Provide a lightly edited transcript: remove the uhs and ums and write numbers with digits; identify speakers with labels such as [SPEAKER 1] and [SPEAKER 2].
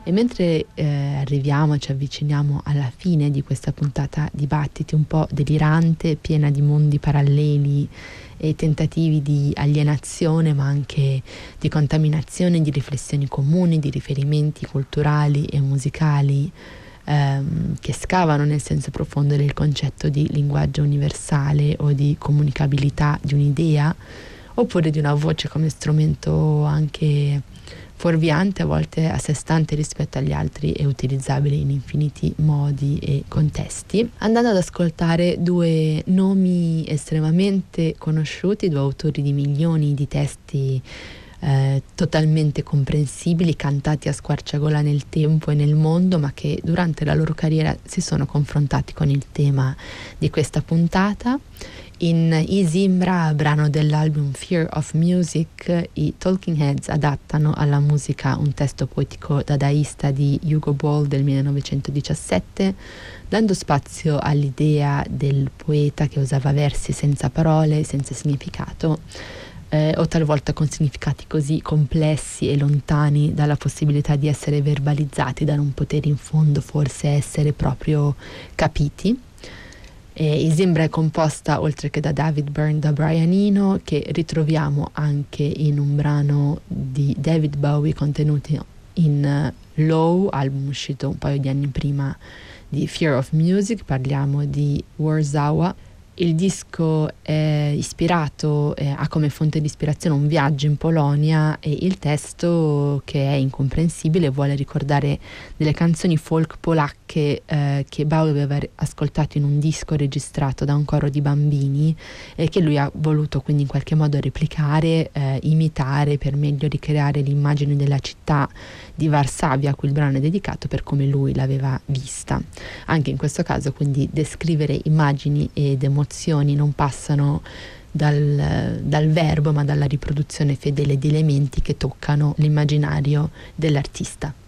[SPEAKER 1] E mentre ci avviciniamo alla fine di questa puntata di Battiti un po' delirante, piena di mondi paralleli e tentativi di alienazione, ma anche di contaminazione, di riflessioni comuni, di riferimenti culturali e musicali che scavano nel senso profondo del concetto di linguaggio universale o di comunicabilità di un'idea, oppure di una voce come strumento anche fuorviante, a volte a sé stante rispetto agli altri e utilizzabile in infiniti modi e contesti, andando ad ascoltare due nomi estremamente conosciuti, due autori di milioni di testi totalmente comprensibili, cantati a squarciagola nel tempo e nel mondo, ma che durante la loro carriera si sono confrontati con il tema di questa puntata. In Isimbra, brano dell'album Fear of Music, i Talking Heads adattano alla musica un testo poetico dadaista di Hugo Ball del 1917, dando spazio all'idea del poeta che usava versi senza parole, senza significato, o talvolta con significati così complessi e lontani dalla possibilità di essere verbalizzati, da non poter in fondo forse essere proprio capiti. Isimbra è composta, oltre che da David Byrne, da Brian Eno, che ritroviamo anche in un brano di David Bowie contenuto in Low, album uscito un paio di anni prima di Fear of Music. Parliamo di Warzawa. Il disco è ispirato, ha come fonte di ispirazione un viaggio in Polonia, e il testo, che è incomprensibile, vuole ricordare delle canzoni folk polacche che Bowie aveva ascoltato in un disco registrato da un coro di bambini e che lui ha voluto quindi in qualche modo replicare, imitare, per meglio ricreare l'immagine della città di Varsavia a cui il brano è dedicato, per come lui l'aveva vista. Anche in questo caso quindi descrivere immagini ed emozioni non passano dal verbo, ma dalla riproduzione fedele di elementi che toccano l'immaginario dell'artista.